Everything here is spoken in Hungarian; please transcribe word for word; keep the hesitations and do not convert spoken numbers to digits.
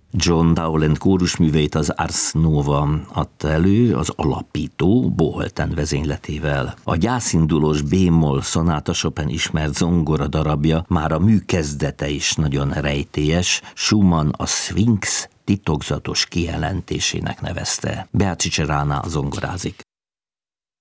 John Dowland kórusműveit az Ars Nova adta elő, az alapító Boholten vezényletével. A gyászindulós B-moll szonáta Chopin ismert zongora darabja, már a mű kezdete is nagyon rejtélyes, Schumann a Sphinx titokzatos kijelentésének nevezte. Beatrice Rana zongorázik.